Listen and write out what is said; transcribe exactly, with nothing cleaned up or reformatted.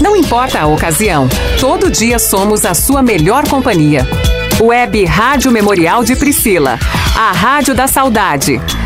Não importa a ocasião, todo dia somos a sua melhor companhia. Web Rádio Memorial de Priscila, a rádio da saudade.